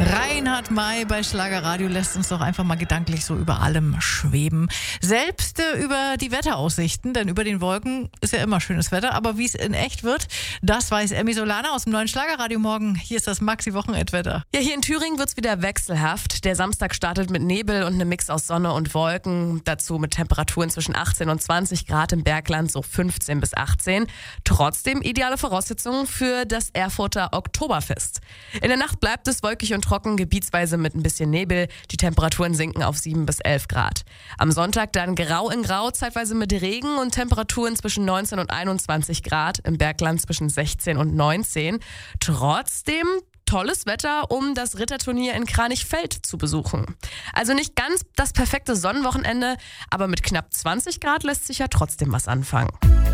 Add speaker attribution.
Speaker 1: Reinhard May bei Schlagerradio lässt uns doch einfach mal gedanklich so über allem schweben. Selbst über die Wetteraussichten, denn über den Wolken ist ja immer schönes Wetter. Aber wie es in echt wird, das weiß Emmy Solana aus dem neuen Schlagerradio morgen. Hier ist das Maxi-Wochenendwetter.
Speaker 2: Ja, hier in Thüringen wird's wieder wechselhaft. Der Samstag startet mit Nebel und einem Mix aus Sonne und Wolken. Dazu mit Temperaturen zwischen 18 und 20 Grad im Bergland, so 15 bis 18. Trotzdem ideale Voraussetzungen für das Erfurter Oktoberfest. In der Nacht bleibt es wolkig und trocken, gebietsweise mit ein bisschen Nebel. Die Temperaturen sinken auf 7 bis 11 Grad. Am Sonntag dann grau in grau, zeitweise mit Regen und Temperaturen zwischen 19 und 21 Grad. Im Bergland zwischen 16 und 19. Trotzdem tolles Wetter, um das Ritterturnier in Kranichfeld zu besuchen. Also nicht ganz das perfekte Sonnenwochenende, aber mit knapp 20 Grad lässt sich ja trotzdem was anfangen.